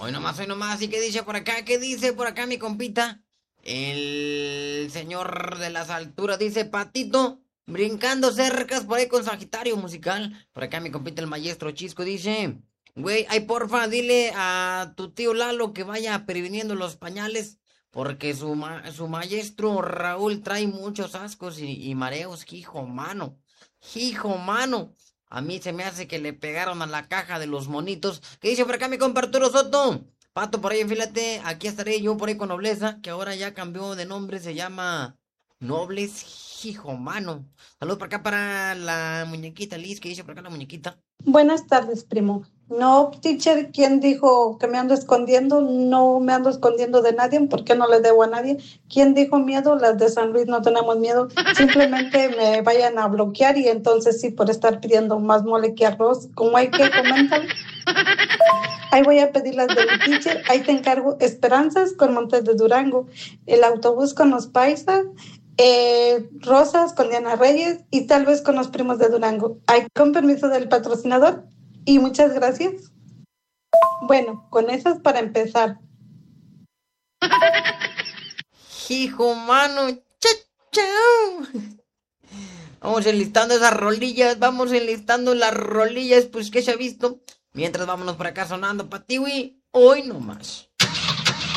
hoy nomás. ¿Y qué dice por acá? ¿Qué dice por acá mi compita? El señor de las alturas dice Patito, brincando cercas por ahí con Sagitario musical. Por acá mi compita el maestro Chisco dice, güey, ay porfa, dile a tu tío Lalo que vaya previniendo los pañales, porque su maestro Raúl trae muchos ascos y mareos, hijo mano. Hijo mano. A mí se me hace que le pegaron a la caja de los monitos. ¿Qué dice por acá mi compa Arturo Soto? Pato, por ahí enfílate. Aquí estaré yo por ahí con Nobleza, que ahora ya cambió de nombre, se llama Nobles Hijo Mano. Saludos por acá para la muñequita Liz, que dice por acá la muñequita. Buenas tardes, primo. No, teacher, ¿quién dijo que me ando escondiendo? No me ando escondiendo de nadie, porque no le debo a nadie. ¿Quién dijo miedo? Las de San Luis no tenemos miedo. Simplemente me vayan a bloquear y entonces sí, por estar pidiendo más mole que arroz, como hay que comentar. Ahí voy a pedir las del teacher. Ahí te encargo Esperanzas con Montes de Durango, el autobús con los paisas, Rosas con Diana Reyes y tal vez con los primos de Durango. Ahí con permiso del patrocinador y muchas gracias. Bueno, con esas para empezar. Hijo mano, chao. Vamos enlistando esas rolillas, vamos enlistando las rolillas, pues que se ha visto. Mientras vámonos por acá sonando Patiwi, hoy nomás.